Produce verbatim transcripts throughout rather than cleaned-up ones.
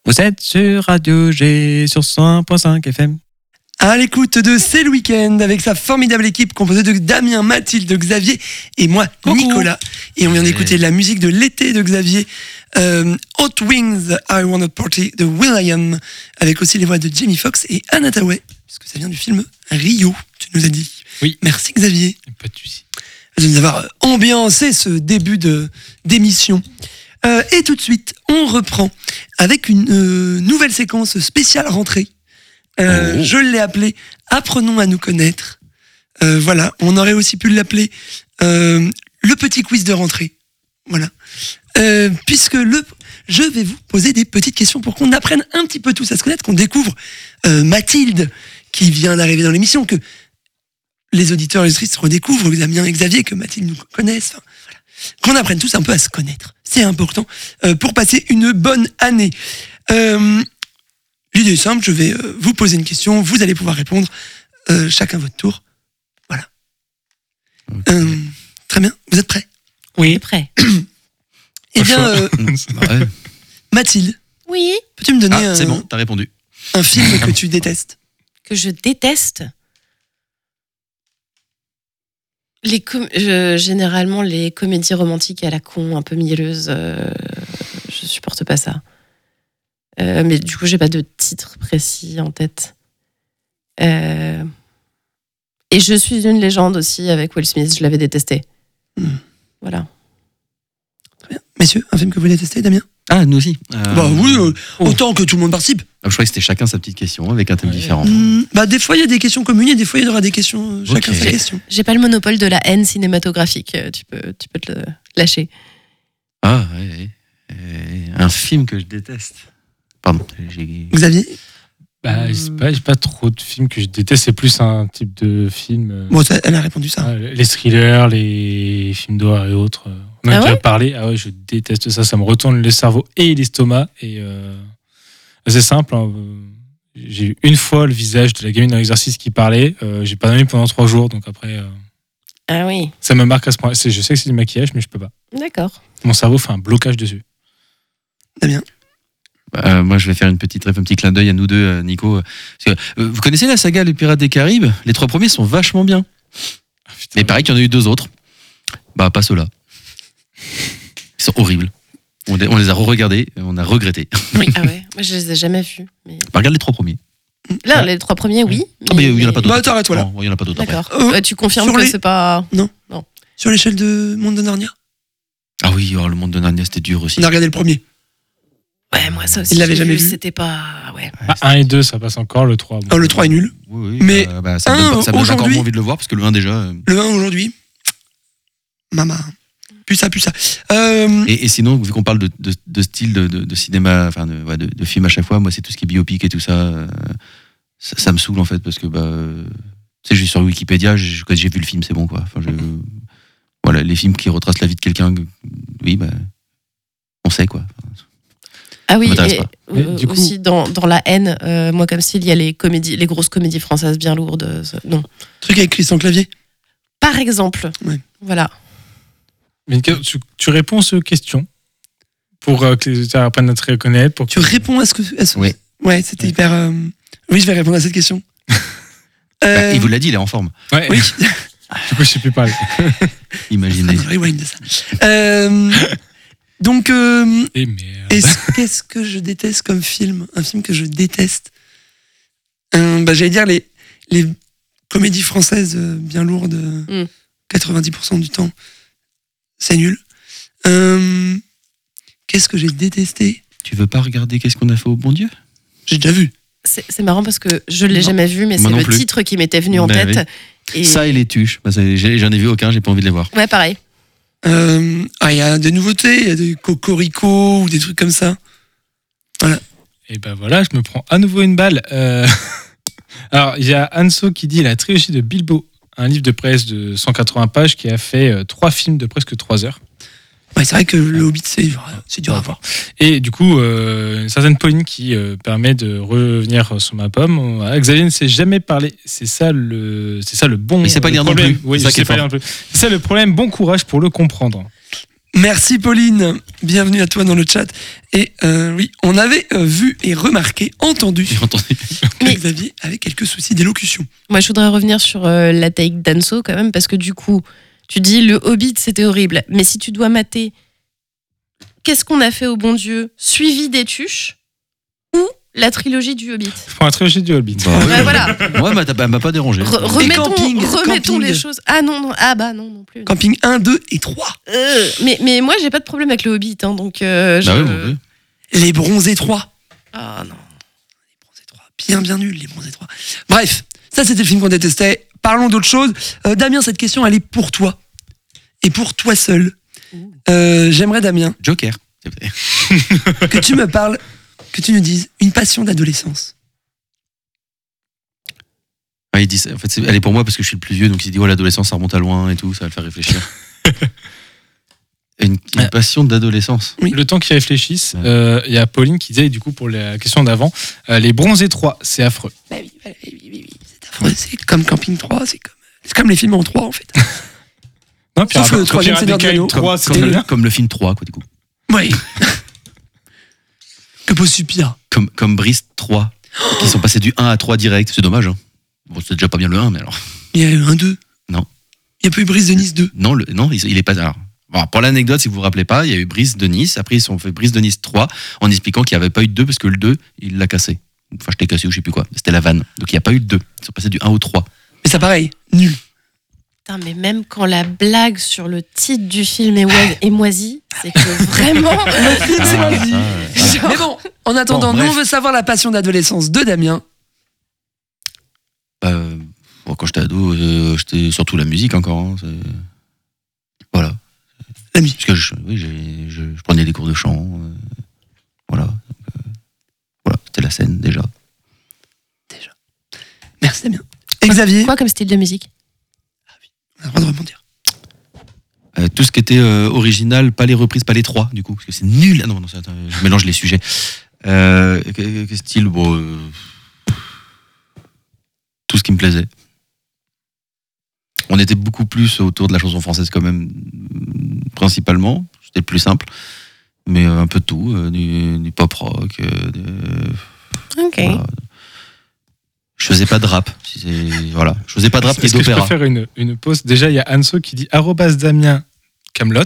Vous êtes sur Radio G sur cent un virgule cinq F M. À l'écoute de C'est le week-end avec sa formidable équipe composée de Damien, Mathilde, Xavier et moi, Coucou. Nicolas. Et on vient d'écouter la musique de l'été de Xavier, euh, Hot Wings, I Wanna Party de will.i.am, avec aussi les voix de Jamie Foxx et Anna Tawai, puisque ça vient du film Rio, tu nous as dit. Oui. Merci Xavier. Pas de soucis. De nous avoir ambiancé ce début de, d'émission. Euh, et tout de suite, on reprend avec une euh, nouvelle séquence spéciale rentrée. Euh, oh. Je l'ai appelée Apprenons à nous connaître. Euh, voilà, on aurait aussi pu l'appeler euh, le petit quiz de rentrée. Voilà, euh, puisque le, je vais vous poser des petites questions pour qu'on apprenne un petit peu tous à se connaître, qu'on découvre euh, Mathilde qui vient d'arriver dans l'émission, que les auditeurs et les auditrices redécouvrent, Damien et Xavier, que Mathilde nous connaisse. Enfin, voilà. Qu'on apprenne tous un peu à se connaître. C'est important euh, pour passer une bonne année. Euh, L'idée est simple, je vais euh, vous poser une question, vous allez pouvoir répondre, euh, chacun votre tour. Voilà. Okay. Euh, très bien, vous êtes prêts ? Oui, prêt. Eh bien, euh, Mathilde. Oui. Peux-tu me donner ah, un, c'est bon, t'as répondu. un film que tu détestes ? Que je déteste ? Les com- je, généralement, les comédies romantiques à la con, un peu mielleuses, euh, je supporte pas ça. Euh, mais du coup, j'ai pas de titre précis en tête. Euh... Et je suis une légende aussi avec Will Smith, je l'avais détesté. Mmh. Voilà. Très bien. Messieurs, un film que vous détestez, Damien ? Ah, nous aussi. Euh... Bah oui, euh, autant que tout le monde participe. Ah, je croyais que c'était chacun sa petite question avec un thème ouais. différent. Mmh, bah des fois il y a des questions communes et des fois il y aura des questions euh, chacun okay. sa question. J'ai pas le monopole de la haine cinématographique, tu peux, tu peux te le lâcher. Ah, ouais, ouais. Euh, un film que je déteste. Pardon. J'ai... Xavier ? Bah, j'ai pas, j'ai pas trop de films que je déteste, c'est plus un type de film. Euh, bon, ça, elle a répondu ça. Euh, les thrillers, les films d'horreur et autres. On a ah déjà ouais parlé. Ah ouais, je déteste ça. Ça me retourne le cerveau et l'estomac. Et euh, c'est simple. Hein. J'ai eu une fois le visage de la gamine dans l'exercice qui parlait. Euh, j'ai pas dormi pendant trois jours, donc après. Euh, ah oui. Ça me marque à ce point. C'est, je sais que c'est du maquillage, mais je peux pas. D'accord. Mon cerveau fait un blocage dessus. Damien ? Euh, moi, je vais faire une petite, un petit clin d'œil à nous deux, euh, Nico. Parce que, euh, vous connaissez la saga Les Pirates des Caraïbes ? Les trois premiers sont vachement bien. Ah, mais pareil qu'il y en a eu deux autres. Bah, pas ceux-là. Ils sont horribles. On, on les a re-regardés et on a regretté. Oui, ah ouais. Moi, je les ai jamais vus. Mais... Bah, regarde les trois premiers. Là, les trois premiers, oui. Mais, ah, mais il n'y en a pas d'autres. Bah, t'arrêtes, voilà. Il n'y en a pas d'autres. D'accord. Euh, ouais, tu confirmes que les... c'est pas. Non. non. Sur l'échelle de Monde de Narnia ? Ah oui, oh, le Monde de Narnia, c'était dur aussi. On a regardé le premier. Ouais, moi ça aussi. Il l'avait jamais vu. C'était pas. Ouais. Bah, un et deux, ça passe encore. Le trois. Bon. Oh, le trois est nul. Oui, oui. Mais bah, bah, ça me donne, pas, ça me donne encore moins envie de le voir parce que le un déjà. Euh... Le un aujourd'hui. Maman. Plus ça, plus ça. Euh... Et, et sinon, vu qu'on parle de, de, de style de, de, de cinéma, enfin de, ouais, de, de film à chaque fois, moi c'est tout ce qui est biopic et tout ça. Euh, ça, ça me saoule en fait parce que bah, euh, tu sais, je suis sur Wikipédia, j'ai, j'ai vu le film, c'est bon quoi. Enfin, je, voilà, les films qui retracent la vie de quelqu'un, oui, bah, on sait quoi. Ah oui, et, euh, du coup... aussi dans, dans la haine, euh, moi comme s'il y a les comédies, les grosses comédies françaises bien lourdes, ça, non. Truc avec Christian Clavier. Par exemple, ouais. Voilà. Mais tu, tu réponds aux questions pour euh, que les auditeurs apprennent à te reconnaître. Pour que... Tu réponds à ce que. À ce... Oui. Ouais, c'était ouais. hyper. Euh... Oui, je vais répondre à cette question. euh... bah, il vous l'a dit, il est en forme. Ouais. Oui. Du coup, je sais plus parler. Imaginez. Ah, rewind de ça. Euh... Donc, euh, Et merde. Est-ce, qu'est-ce que je déteste comme film ? Un film que je déteste. Euh, bah, j'allais dire les, les comédies françaises bien lourdes, mm. quatre-vingt-dix pour cent du temps, c'est nul. Euh, qu'est-ce que j'ai détesté ? Tu veux pas regarder Qu'est-ce qu'on a fait au bon Dieu ? J'ai déjà vu. C'est, c'est marrant parce que je l'ai non. jamais vu, mais Moi c'est le plus. titre qui m'était venu en ben tête. Oui. Et... Ça et les tuches. Bah, j'en ai vu aucun, j'ai pas envie de les voir. Ouais, pareil. Euh, ah, il y a des nouveautés, il y a des cocorico ou des trucs comme ça. Voilà. Et ben voilà, je me prends à nouveau une balle. Euh... Alors, il y a Anso qui dit la trilogie de Bilbo, un livre de presse de cent quatre-vingts pages qui a fait euh, trois films de presque trois heures. Ouais, c'est vrai que le Hobbit, c'est, c'est dur à voir. Et du coup, euh, une certaine Pauline qui euh, permet de revenir sur ma pomme. Euh, Xavier ne sait jamais parler. C'est ça le, c'est ça le bon. Mais il sait pas lire non plus. Oui, c'est ça je sais pas lire non plus. C'est ça le problème. Bon courage pour le comprendre. Merci Pauline, bienvenue à toi dans le chat. Et euh, oui, on avait euh, vu et remarqué, entendu, J'ai entendu. que Xavier avait quelques soucis d'élocution. Moi, je voudrais revenir sur euh, la take d'Anso quand même, parce que du coup, tu dis le Hobbit, c'était horrible. Mais si tu dois mater Qu'est-ce qu'on a fait au bon Dieu, suivi des Tuches ou la trilogie du Hobbit. Je prends la trilogie du Hobbit. Bah, ouais, Ouais, voilà. Ouais, bah, elle m'a pas dérangé. Re- remettons camping, remettons camping. les choses. Ah non, non, ah bah non, non plus. Camping un, deux et trois. Euh, mais, mais moi, j'ai pas de problème avec le Hobbit, hein, donc euh, je... Bah ouais, mon Dieu. Les bronzés trois. Ah non. Les bronzés trois. Bien, bien nul, les bronzés trois. Bref, ça c'était le film qu'on détestait. Parlons d'autre chose. Euh, Damien, cette question, elle est pour toi. Et pour toi seul. Euh, J'aimerais, Damien, Joker. que tu me parles, que tu nous dises une passion d'adolescence. Ah, il dit ça. En fait, c'est- elle est pour moi parce que je suis le plus vieux, donc il dit oh l'adolescence ça remonte à loin et tout, ça va le faire réfléchir. Une, une Ouais. passion d'adolescence. Oui. Le temps qu'ils réfléchissent, Ouais. euh, il y a Pauline qui disait, du coup, pour la question d'avant, euh, les bronzés trois, c'est affreux. Bah oui, oui, oui, oui, oui. C'est affreux. C'est comme Camping trois, c'est comme, c'est comme les films en trois en fait. Non, Sauf le troisième Seigneur des Anneaux. trois, Comme, c'est comme très le, bien. comme le film trois, quoi, du coup. Oui. Que beau Supia. Comme, comme Brice trois, qui sont passés du un à trois direct. C'est dommage, hein. Bon, c'est déjà pas bien le un, mais alors. Il y a eu un deux. Non. Il y a pas eu Brise de Nice deux. Non, le, non il, il est pas. Alors, bon, pour l'anecdote, si vous vous rappelez pas, il y a eu Brice de Nice. Après, ils ont fait Brice de Nice trois en expliquant qu'il n'y avait pas eu de deux parce que le deux, il l'a cassé. Enfin, je t'ai cassé ou je sais plus quoi. C'était la vanne. Donc, il n'y a pas eu de deux. Ils sont passés du un au trois. Mais ça pareil, nul. Putain, mais même quand la blague sur le titre du film est, ois- est moisie, c'est que vraiment... Le film, c'est Ah, moisi. ça, euh, voilà. Genre- Mais bon, en attendant, Bon, nous bref. on veut savoir la passion d'adolescence de Damien. Bah, euh, bon, quand j'étais ado, euh, j'étais surtout la musique encore. hein, c'est- voilà. La musique. Parce que je, oui, j'ai- je, je prenais des cours de chant. euh, voilà. Donc, euh, voilà, c'était la scène déjà. Merci Damien. Et Xavier, Quoi comme style de musique? on a le droit de rebondir. Euh, tout ce qui était euh, original, pas les reprises, pas les trois, du coup, parce que c'est nul. Ah non, non, c'est- attends, je mélange les sujets. Euh, que- que style, bon, euh, tout ce qui me plaisait. On était beaucoup plus autour de la chanson française quand même, principalement. C'était plus simple, mais euh, un peu de tout, euh, du, du pop rock. euh, de- Ok. voilà. Je faisais pas de rap. si c'est- voilà, je faisais pas de rap ni Est-ce que je peux d'opéra. faire une, une pause? Déjà, il y a Anso qui dit arrobas Damien Camelot.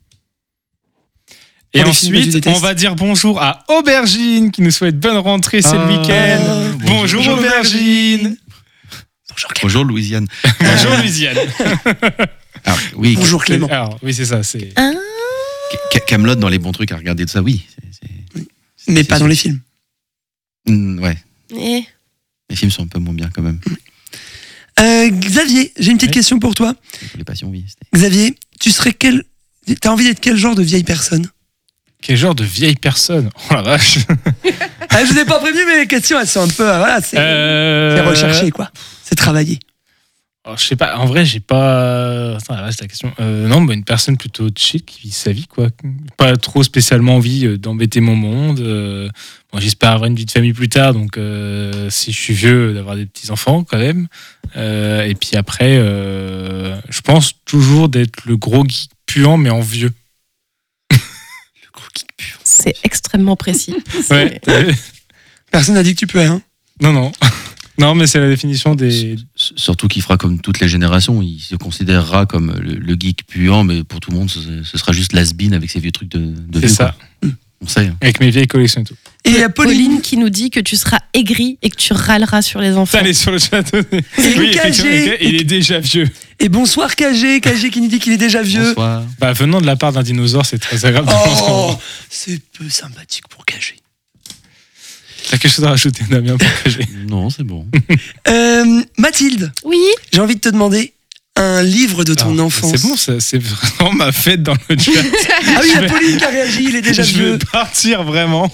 Et Pour les films que tu ensuite, détestes. on va dire bonjour à Aubergine qui nous souhaite bonne rentrée, c'est le Ah, week-end. Bonjour, bonjour, Aubergine. Bonjour Clément. Bonjour Louisiane. Bonjour Louisiane. Alors, oui, Bonjour Clément. Alors, oui, c'est ça. C'est... Ah, Camelot dans les bons trucs à regarder de ça, oui. c'est- c'est- Mais c'est- pas dans les films. Mm, ouais, eh. les films sont un peu moins bien quand même. Euh, Xavier, j'ai une petite Ouais. question pour toi. Pour les passions, oui. c'était- Xavier, tu serais quel. T'as envie d'être quel genre de vieille personne? Quel genre de vieille personne? Oh la vache. Ah, je vous ai pas prévenu, mais les questions elles sont un peu. euh, Voilà, c'est Euh... c'est recherché quoi. C'est travaillé. Alors, je sais pas, en vrai, j'ai pas. Attends, là, c'est la question. Euh, non, bah, une personne plutôt chill qui vit sa vie, quoi. Pas trop spécialement envie euh, d'embêter mon monde. Euh, bon, j'espère avoir une vie de famille plus tard, donc euh, si je suis vieux, d'avoir des petits-enfants quand même. Euh, et puis après, euh, je pense toujours d'être le gros geek puant, mais en vieux. Le gros geek pur. C'est extrêmement précis. Ouais. Personne n'a dit que tu peux, hein. non, non. Non, mais c'est la définition des. S- Surtout qu'il fera comme toutes les générations, il se considérera comme le, le geek puant, mais pour tout le monde, ce, ce sera juste l'as-been avec ses vieux trucs de, de C'est vieux, ça. quoi. On sait. hein. Avec mes vieilles collections et tout. Et il y a Pauline. Pauline qui nous dit que tu seras aigri et que tu râleras sur les enfants. Putain, elle est sur le chat. Et Oui, K effectivement, G. il est déjà vieux. Et bonsoir K G. K G qui nous dit qu'il est déjà vieux. Bonsoir. Bah, venant de la part d'un dinosaure, c'est très agréable. Oh, c'est peu sympathique pour K G. T'as quelque chose à rajouter, Damien, pour que j'ai. Non, c'est bon. Euh, Mathilde, Oui, j'ai envie de te demander un livre de ton Ah, enfance. C'est bon, ça, c'est vraiment ma fête dans le chat. Ah oui, il y Je a vais- Pauline qui a réagi, il est déjà je vieux. vais partir vraiment.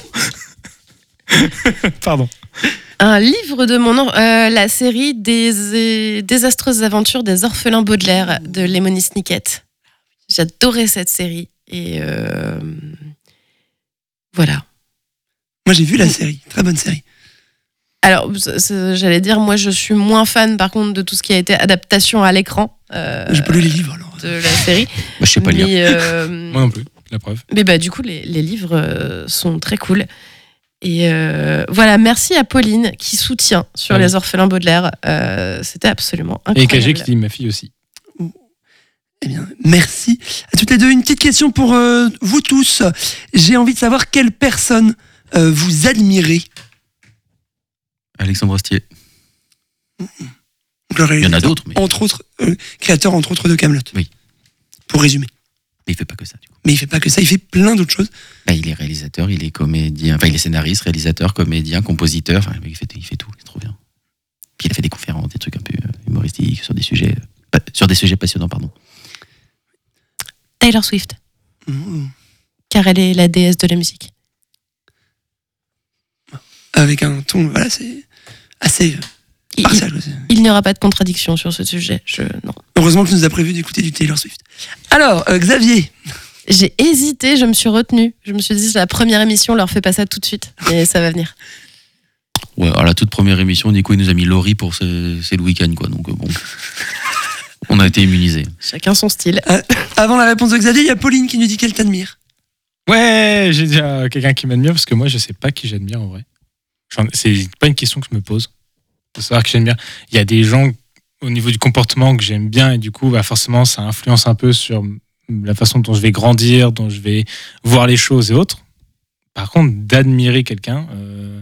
Pardon. un livre de mon enfant, euh, la série des euh, désastreuses aventures des orphelins Baudelaire de Lemony Snicket. J'adorais cette série et euh, voilà. Moi j'ai vu la série, très bonne série. Alors, c'est- c'est- j'allais dire, moi, je suis moins fan, par contre, de tout ce qui a été adaptation à l'écran euh, J'ai pas lu les livres alors. de la série. Bah, je sais pas lire. Mais, euh, Moi non plus. la preuve. Mais bah, du coup, les, les livres euh, sont très cool. Et euh, voilà, merci à Pauline qui soutient sur Ouais. les orphelins Baudelaire. Euh, c'était absolument Et incroyable. K G qui dit ma fille aussi. Eh bien, merci à toutes les deux. Une petite question pour euh, vous tous. J'ai envie de savoir quelle personne euh, vous admirez. Alexandre Astier. Le Il y en a réalisateur, d'autres, mais Entre autres, euh, créateur entre autres de Kaamelott. Oui. Pour résumer. il fait pas que ça. Du coup. Mais il fait pas que ça, il fait plein d'autres choses. Bah, il est réalisateur, il est comédien, enfin il est scénariste, réalisateur, comédien, compositeur. Enfin, il fait, il fait tout, c'est trop bien. Puis il a fait des conférences, des trucs un peu euh, humoristiques sur des sujets, euh, pas- sur des sujets passionnants, pardon. Taylor Swift, Mmh. car elle est la déesse de la musique. Avec un ton, voilà, c'est assez euh, Il, partial. il- il n'y aura pas de contradiction sur ce sujet. Je, non. Heureusement que tu nous as prévu d'écouter du Taylor Swift. Alors, euh, Xavier, J'ai hésité, je me suis retenue. Je me suis dit, c'est la première émission, on leur fait pas ça tout de suite. Mais ça va venir. Ouais, alors la toute première émission, Nico il nous a mis Laurie pour ses- c'est le week-end, quoi. Donc euh, bon, on a été immunisés. Chacun son style. avant la réponse de Xavier, il y a Pauline qui nous dit qu'elle t'admire. Ouais, j'ai déjà quelqu'un qui m'admire parce que moi, je sais pas qui j'admire en vrai. J'en- C'est pas une question que je me pose de savoir qui j'admire. Il y a des gens au niveau du comportement que j'aime bien et du coup, bah forcément, ça influence un peu sur la façon dont je vais grandir, dont je vais voir les choses et autres. Par contre, d'admirer quelqu'un. euh,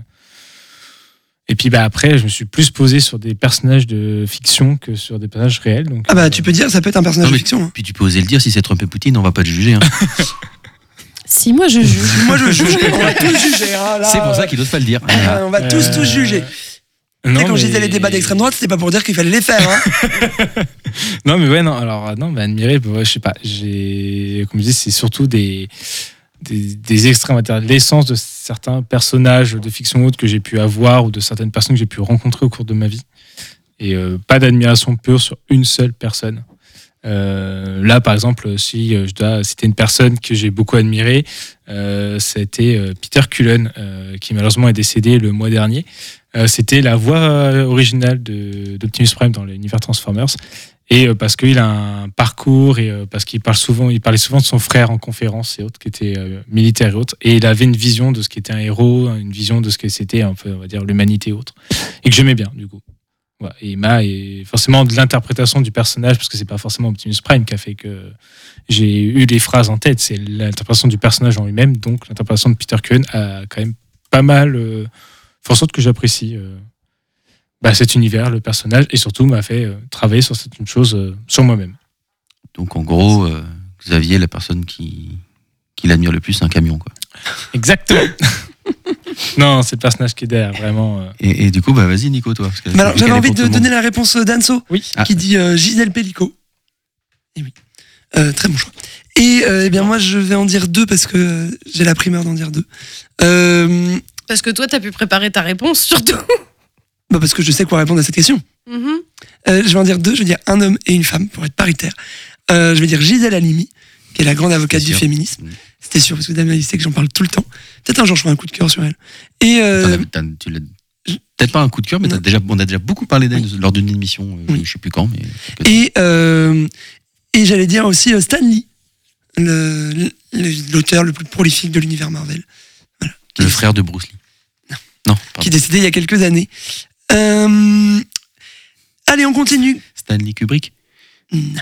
Et puis bah après, je me suis plus posé sur des personnages de fiction que sur des personnages réels. Donc, Ah bah euh, tu peux dire, ça peut être un personnage Non, de mais- fiction. hein. Puis tu peux oser le dire, si c'est Trump et Poutine, on va pas te juger. Hein. Si moi je juge. Moi je juge, on va tous juger. hein, là, c'est pour euh, ça qu'il n'ose pas le dire. euh, on va tous Euh, tous juger. Tu Non, sais, quand je mais- disais les débats d'extrême droite, c'était pas pour dire qu'il fallait les faire. Hein. Non, mais ouais, non, alors, non, bah, admirer, bah, ouais, je sais pas, j'ai, comme je dis, c'est surtout des, des, des extraits, on va dire, l'essence de certains personnages de fiction ou autre que j'ai pu avoir ou de certaines personnes que j'ai pu rencontrer au cours de ma vie. Et euh, pas d'admiration pure sur une seule personne. Euh, là, par exemple, si euh, je dois citer une personne que j'ai beaucoup admirée, euh, ça a été euh, Peter Cullen, euh, qui malheureusement est décédé le mois dernier. Euh, c'était la voix euh, originale de, d'Optimus Prime dans l'univers Transformers. Et euh, parce qu'il a un parcours et euh, parce qu'il parle souvent, il parlait souvent de son frère en conférence et autres, qui était euh, militaire et autres. Et il avait une vision de ce qu'était un héros, une vision de ce que c'était, un peu, on va dire, l'humanité et autres. Et que j'aimais bien, du coup. Voilà. Et Emma, et forcément de l'interprétation du personnage, parce que c'est pas forcément Optimus Prime qui a fait que j'ai eu les phrases en tête, c'est l'interprétation du personnage en lui-même. Donc l'interprétation de Peter Cullen a quand même pas mal euh, fait en sorte que j'apprécie euh, bah, cet univers, le personnage, et surtout m'a fait euh, travailler sur certaines choses euh, sur moi-même. Donc en gros, euh, Xavier, la personne qui, qui l'admire le plus, c'est un camion, quoi. Exactement. Non, c'est le personnage qui est derrière, vraiment. euh. Et, et du coup, bah vas-y Nico, toi. Parce que Mais alors, vu j'avais qu'elle envie est pour de tout le donner monde. la réponse d'Anso, Oui. Ah. qui dit euh, Gisèle Pellico. Et oui. Euh, très bon choix. Et euh, eh bien moi, je vais en dire deux parce que euh, j'ai la primeur d'en dire deux. Euh, Parce que toi, t'as pu préparer ta réponse, surtout. bah parce que je sais quoi répondre à cette question. Mhm. Euh, je vais en dire deux. Je vais dire un homme et une femme pour être paritaire. Euh, je vais dire Gisèle Halimi, qui est la grande avocate C'était du sûr. féminisme. Mmh. C'était sûr parce que Damien il sait que j'en parle tout le temps. Peut-être un jour je ferai un coup de cœur sur elle. Et euh, T'en avais- t'as- tu l'as- Peut-être pas un coup de cœur, mais t'as Non. déjà, on a déjà beaucoup parlé d'elle lors d'une émission, euh, Oui. je sais plus quand, mais. Et, euh, et j'allais dire aussi euh, Stan Lee, le- le- l'auteur le plus prolifique de l'univers Marvel. Voilà. Qui, Le est- frère de Bruce Lee. Non. Non, qui est pardon. décédé il y a quelques années. Euh, allez, on continue. Stanley Kubrick. Non.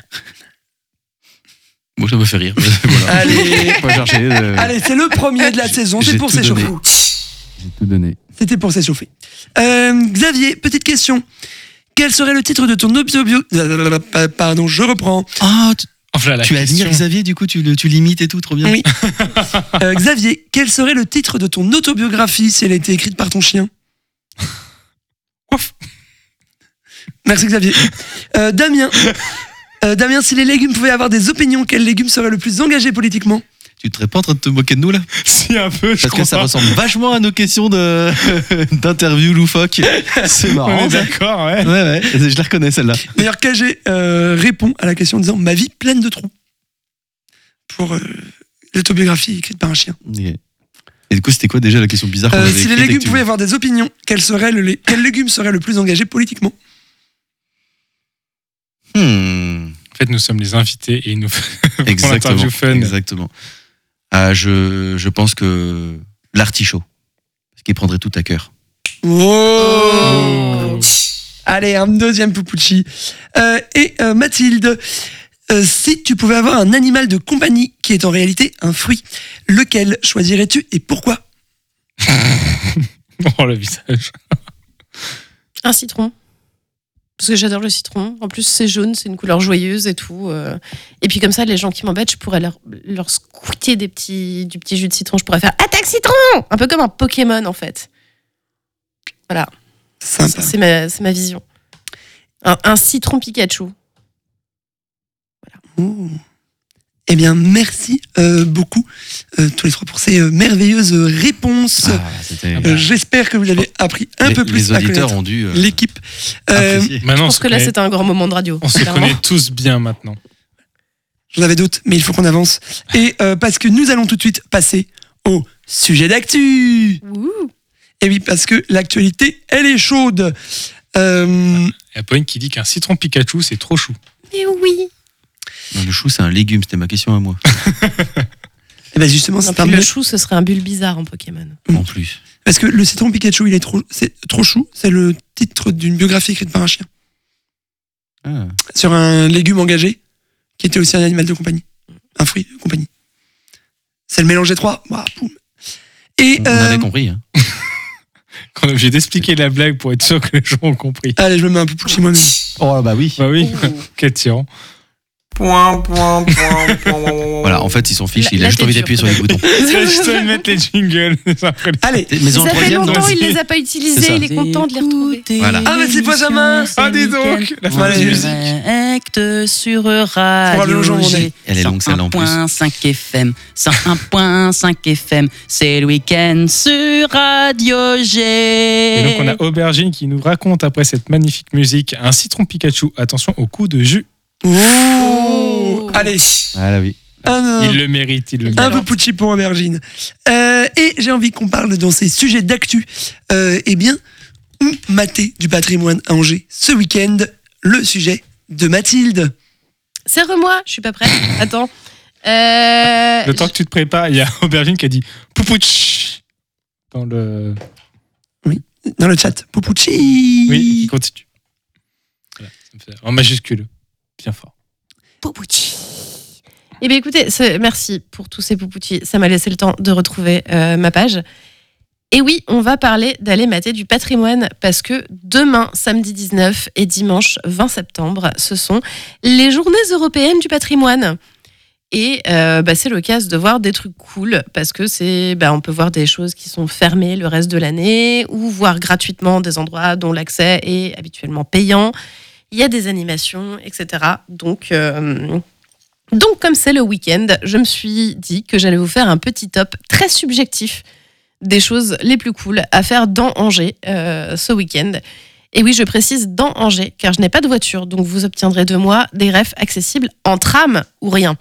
Moi, ça me fait rire. Voilà. Allez. Faut pas chercher. euh, Allez, c'est le premier de la J'ai- saison, c'est j'ai pour tout s'échauffer. donné. J'ai tout donné. C'était pour s'échauffer. Euh, Xavier, petite question. Quel serait le titre de ton autobio... Pardon, je reprends. Ah, tu, Enfin, la tu question- admires Xavier, du coup, tu, le- tu l'imites et tout, trop bien. Oui. Euh, Xavier, quel serait le titre de ton autobiographie si elle a été écrite par ton chien? Ouf. Merci Xavier. Euh, Damien, euh, Damien, si les légumes pouvaient avoir des opinions, quel légume serait le plus engagé politiquement? Tu te serais pas en train de te moquer de nous, là? Si, un peu, je Parce que crois ça pas. ressemble vachement à nos questions de, d'interview loufoque. C'est On marrant. est ça. d'accord, ouais. Ouais, ouais, je la reconnais celle-là. D'ailleurs, K G euh, répond à la question en disant ma vie pleine de trous. Pour euh, l'autobiographie écrite par un chien. Ok. Et du coup, c'était quoi déjà la question bizarre qu'on Euh, avait si les écrite et légumes que tu- pouvaient avoir des opinions, quel, serait le, lé- quel légume serait le plus engagé politiquement? Hmm. En fait, nous sommes les invités et nous faisons Exactement. l'interview fun. Exactement. Ah, je, je pense que l'artichaut. Parce qu'il prendrait tout à cœur. Wow. Allez, un deuxième Poupouchi. Euh, et euh, Mathilde, euh, si tu pouvais avoir un animal de compagnie qui est en réalité un fruit, lequel choisirais-tu et pourquoi ? Oh, le visage. Un citron. Parce que j'adore le citron. En plus, c'est jaune, c'est une couleur joyeuse et tout. euh. Et puis comme ça, les gens qui m'embêtent, je pourrais leur, leur squeeter des petits, du petit jus de citron. Je pourrais faire attaque citron, un peu comme un Pokémon en fait. Voilà. Sympa. C'est ma, c'est ma vision. Un, un citron Pikachu. Oh. Eh bien, merci euh, beaucoup, euh, tous les trois, pour ces euh, merveilleuses réponses. Ah, c'était... Euh, J'espère que vous avez appris un les, peu plus les à auditeurs connaître ont dû euh, l'équipe. Euh, apprécier. Maintenant, Je on pense se que là, connaît, c'était un grand moment de radio. on se clairement. connaît tous bien maintenant. J'en avais d'autres, mais il faut qu'on avance. Et euh, parce que nous allons tout de suite passer au sujet d'actu. Ouh. Et oui, parce que l'actualité, elle est chaude. Euh, Il y a Pauline qui dit qu'un citron Pikachu, c'est trop chou. Mais oui. Non, le chou, c'est un légume, c'était ma question à moi. et ben justement, Non, c'est puis un le mec- chou, ce serait un bulle bizarre en Pokémon. Mm. En plus. Parce que le citron Pikachu, il est trop, c'est trop chou. C'est le titre d'une biographie écrite par un chien Ah. sur un légume engagé qui était aussi un animal de compagnie, un fruit de compagnie. C'est le mélange des trois. Bah, poum. Et On, on euh, avait compris. Hein. Qu'on est obligé d'expliquer la blague pour être sûr que les gens ont compris. allez, je me mets un peu chez moi-même. Oh, bah oui. Bah oui, Ouh. quel tyran. Voilà, en fait, ils s'en fichent. Là- Il là, a juste t'es envie dur, d'appuyer sur les boutons. Je dois mettre les jingles. Après, Allez, Mais dans Ça le fait troisième, longtemps, dans- il les a pas C'est utilisés, ça. il est content de les retrouver. Voilà. Ah, mais c'est Benjamin. Ah, dis donc, la fameuse Allez. musique. Direct sur Faudra le Radio jour où on est. G. Elle est longue, celle-là, en plus. cent un virgule cinq F M. cent un virgule cinq F M. C'est le week-end sur Radio G. Et donc, on a Aubergine qui nous raconte après cette magnifique musique un citron Pikachu. Attention au coup de jus. Oh. Allez, Ah, là, oui. un, Il le mérite, il le un mérite. peu Pucci pour Aubergine. Euh, et j'ai envie qu'on parle dans ces sujets d'actu. Euh, eh bien, où mater du patrimoine à Angers ce week-end? Le sujet de Mathilde. Serre-moi, je suis pas prête. Attends. Euh, Le temps que tu te prépares, il y a Aubergine qui a dit Poupouch dans le. Dans le chat, Poupouchi. Oui, continue. Voilà, ça me fait- en majuscule. Bien fort. Poupouchi. Eh bien, écoutez, c'est- merci pour tous ces poupouchis. Ça m'a laissé le temps de retrouver euh, ma page. Et oui, on va parler d'aller mater du patrimoine parce que demain, samedi dix-neuf et dimanche vingt septembre, ce sont les journées européennes du patrimoine. Et euh, bah, c'est l'occasion de voir des trucs cool parce que c'est, bah, on peut voir des choses qui sont fermées le reste de l'année ou voir gratuitement des endroits dont l'accès est habituellement payant. Il y a des animations, et cetera. Donc, euh, donc comme c'est le week-end, je me suis dit que j'allais vous faire un petit top très subjectif des choses les plus cool à faire dans Angers euh, ce week-end. Et oui, je précise dans Angers, car je n'ai pas de voiture, donc vous obtiendrez de moi des refs accessibles en tram ou rien.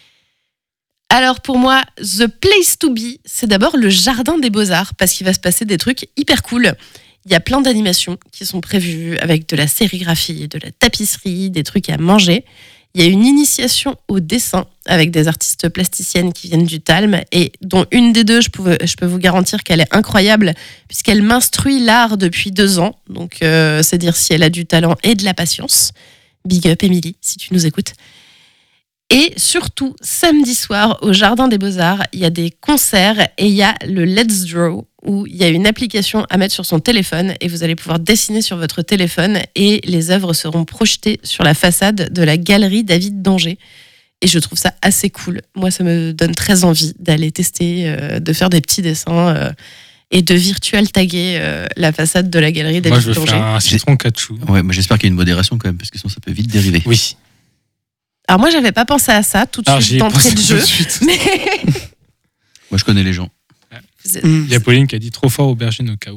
Alors pour moi, the place to be, c'est d'abord le Jardin des Beaux-Arts, parce qu'il va se passer des trucs hyper cool. Il y a plein d'animations qui sont prévues avec de la sérigraphie, de la tapisserie, des trucs à manger. Il y a une initiation au dessin avec des artistes plasticiennes qui viennent du Talm et dont une des deux, je, pouvais, je peux vous garantir qu'elle est incroyable puisqu'elle m'instruit l'art depuis deux ans. Donc euh, c'est dire si elle a du talent et de la patience. Big up Émilie, si tu nous écoutes. Et surtout, samedi soir, au Jardin des Beaux-Arts, il y a des concerts et il y a le Let's Draw, où il y a une application à mettre sur son téléphone et vous allez pouvoir dessiner sur votre téléphone et les œuvres seront projetées sur la façade de la galerie David d'Angers. Et je trouve ça assez cool. Moi, ça me donne très envie d'aller tester, euh, de faire des petits dessins euh, et de virtual taguer euh, la façade de la galerie Moi, David je veux d'Angers. faire un citron Pikachu. Ouais, mais j'espère qu'il y a une modération quand même, parce que sinon ça peut vite dériver. Oui. Alors moi, j'avais pas pensé à ça tout de Alors, suite j'y ai d'entrée pensé de tout jeu. de suite. Mais Moi, je connais les gens. Mm. Il y a Pauline qui a dit trop fort Aubergine au cas où.